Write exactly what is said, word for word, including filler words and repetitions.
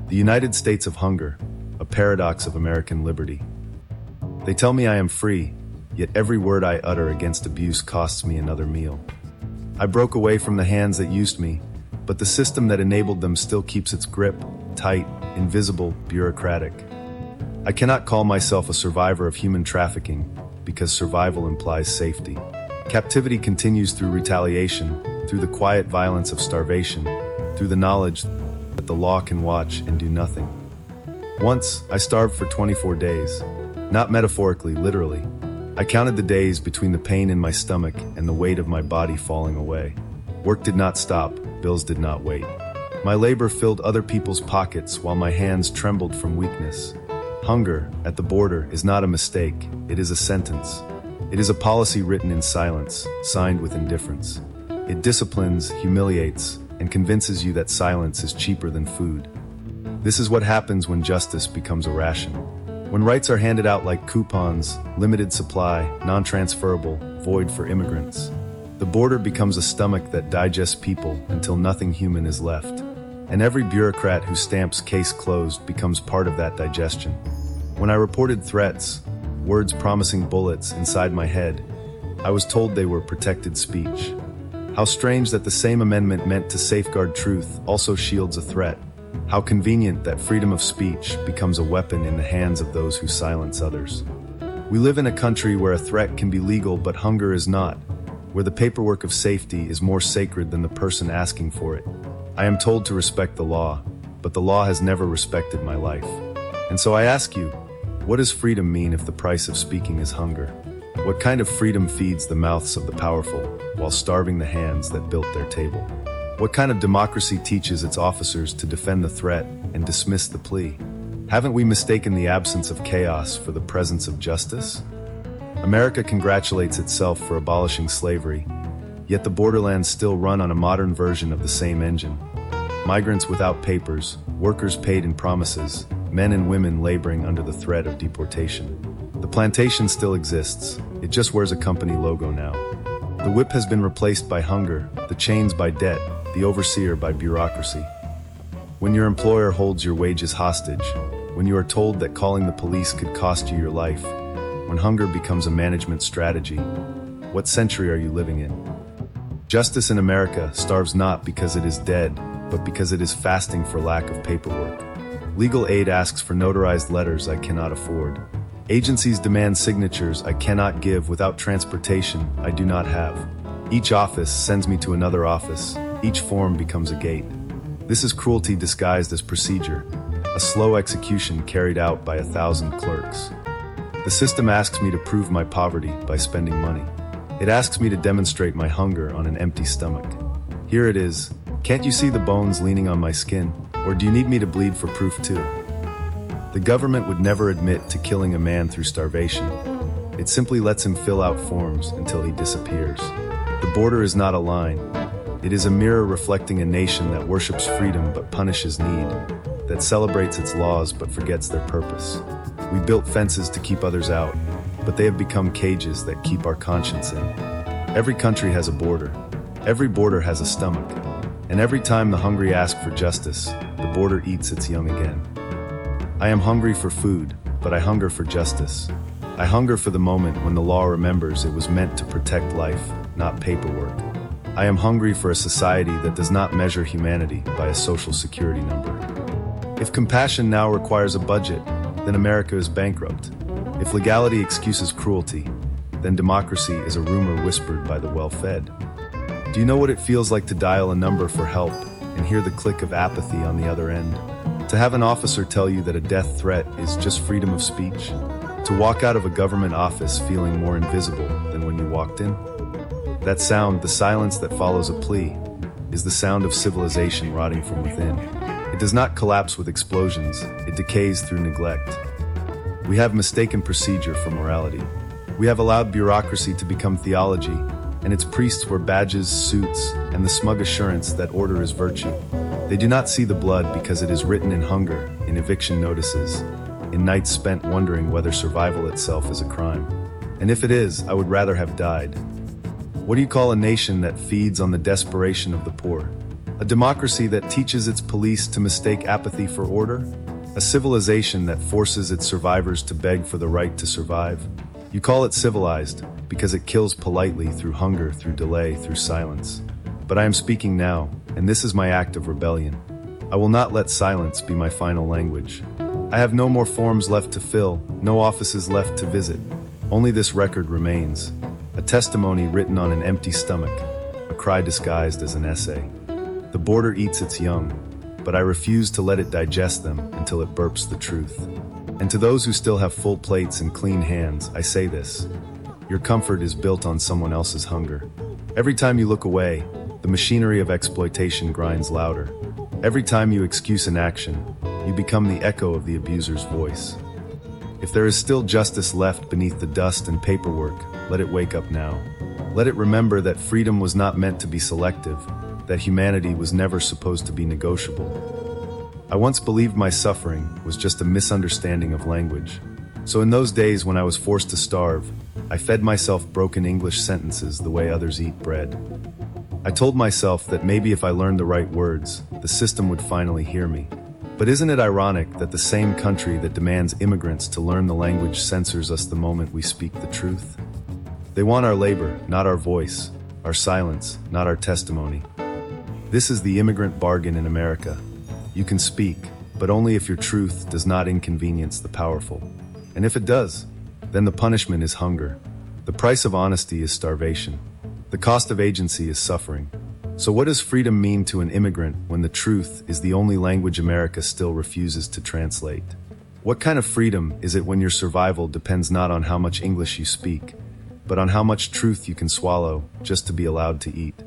The United States of Hunger, a paradox of American liberty. They tell me I am free, yet every word I utter against abuse costs me another meal. I broke away from the hands that used me, but the system that enabled them still keeps its grip, tight, invisible, bureaucratic. I cannot call myself a survivor of human trafficking, because survival implies safety. Captivity continues through retaliation, through the quiet violence of starvation, through the knowledge that the law can watch and do nothing. Once, I starved for twenty-four days. Not metaphorically, literally. I counted the days between the pain in my stomach and the weight of my body falling away. Work did not stop, bills did not wait. My labor filled other people's pockets while my hands trembled from weakness. Hunger, at the border, is not a mistake, it is a sentence. It is a policy written in silence, signed with indifference. It disciplines, humiliates, and convinces you that silence is cheaper than food. This is what happens when justice becomes a ration. When rights are handed out like coupons, limited supply, non-transferable, void for immigrants. The border becomes a stomach that digests people until nothing human is left. And every bureaucrat who stamps case closed becomes part of that digestion. When I reported threats, words promising bullets inside my head, I was told they were protected speech. How strange that the same amendment meant to safeguard truth also shields a threat. How convenient that freedom of speech becomes a weapon in the hands of those who silence others. We live in a country where a threat can be legal but hunger is not, where the paperwork of safety is more sacred than the person asking for it. I am told to respect the law, but the law has never respected my life. And so I ask you, what does freedom mean if the price of speaking is hunger? What kind of freedom feeds the mouths of the powerful while starving the hands that built their table? What kind of democracy teaches its officers to defend the threat and dismiss the plea? Haven't we mistaken the absence of chaos for the presence of justice? America congratulates itself for abolishing slavery, yet the borderlands still run on a modern version of the same engine. Migrants without papers, workers paid in promises, men and women laboring under the threat of deportation. The plantation still exists, it just wears a company logo now. The whip has been replaced by hunger, the chains by debt, the overseer by bureaucracy. When your employer holds your wages hostage, when you are told that calling the police could cost you your life, when hunger becomes a management strategy, what century are you living in? Justice in America starves not because it is dead, but because it is fasting for lack of paperwork. Legal aid asks for notarized letters I cannot afford. Agencies demand signatures I cannot give without transportation I do not have. Each office sends me to another office. Each form becomes a gate. This is cruelty disguised as procedure, a slow execution carried out by a thousand clerks. The system asks me to prove my poverty by spending money. It asks me to demonstrate my hunger on an empty stomach. Here it is. Can't you see the bones leaning on my skin? Or do you need me to bleed for proof too? The government would never admit to killing a man through starvation. It simply lets him fill out forms until he disappears. The border is not a line. It is a mirror reflecting a nation that worships freedom but punishes need, that celebrates its laws but forgets their purpose. We built fences to keep others out, but they have become cages that keep our conscience in. Every country has a border. Every border has a stomach. And every time the hungry ask for justice, the border eats its young again. I am hungry for food, but I hunger for justice. I hunger for the moment when the law remembers it was meant to protect life, not paperwork. I am hungry for a society that does not measure humanity by a social security number. If compassion now requires a budget, then America is bankrupt. If legality excuses cruelty, then democracy is a rumor whispered by the well-fed. Do you know what it feels like to dial a number for help and hear the click of apathy on the other end? To have an officer tell you that a death threat is just freedom of speech? To walk out of a government office feeling more invisible than when you walked in? That sound, the silence that follows a plea, is the sound of civilization rotting from within. It does not collapse with explosions, it decays through neglect. We have mistaken procedure for morality. We have allowed bureaucracy to become theology, and its priests wear badges, suits, and the smug assurance that order is virtue. They do not see the blood because it is written in hunger, in eviction notices, in nights spent wondering whether survival itself is a crime. And if it is, I would rather have died. What do you call a nation that feeds on the desperation of the poor? A democracy that teaches its police to mistake apathy for order? A civilization that forces its survivors to beg for the right to survive? You call it civilized because it kills politely through hunger, through delay, through silence. But I am speaking now, and this is my act of rebellion. I will not let silence be my final language. I have no more forms left to fill, no offices left to visit. Only this record remains, a testimony written on an empty stomach, a cry disguised as an essay. The border eats its young, but I refuse to let it digest them until it burps the truth. And to those who still have full plates and clean hands, I say this: your comfort is built on someone else's hunger. Every time you look away, the machinery of exploitation grinds louder. Every time you excuse inaction, you become the echo of the abuser's voice. If there is still justice left beneath the dust and paperwork, let it wake up now. Let it remember that freedom was not meant to be selective, that humanity was never supposed to be negotiable. I once believed my suffering was just a misunderstanding of language. So in those days when I was forced to starve, I fed myself broken English sentences the way others eat bread. I told myself that maybe if I learned the right words, the system would finally hear me. But isn't it ironic that the same country that demands immigrants to learn the language censors us the moment we speak the truth? They want our labor, not our voice, our silence, not our testimony. This is the immigrant bargain in America. You can speak, but only if your truth does not inconvenience the powerful. And if it does, then the punishment is hunger. The price of honesty is starvation. The cost of agency is suffering. So what does freedom mean to an immigrant when the truth is the only language America still refuses to translate? What kind of freedom is it when your survival depends not on how much English you speak, but on how much truth you can swallow just to be allowed to eat?